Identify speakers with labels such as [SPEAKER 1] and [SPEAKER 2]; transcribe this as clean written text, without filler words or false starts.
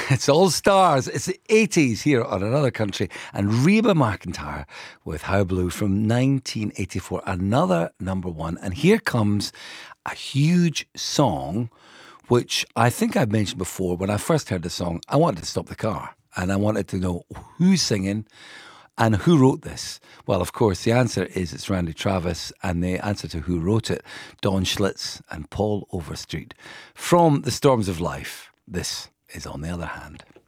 [SPEAKER 1] It's all stars. It's the 80s here on Another Country. And Reba McEntire with How Blue from 1984. Another number one. And here comes a huge song, which I think I've mentioned before. When I first heard the song, I wanted to stop the car. And I wanted to know who's singing and who wrote this. Well, of course, the answer is it's Randy Travis. And the answer to who wrote it, Don Schlitz and Paul Overstreet. From The Storms of Life, this is On the Other Hand.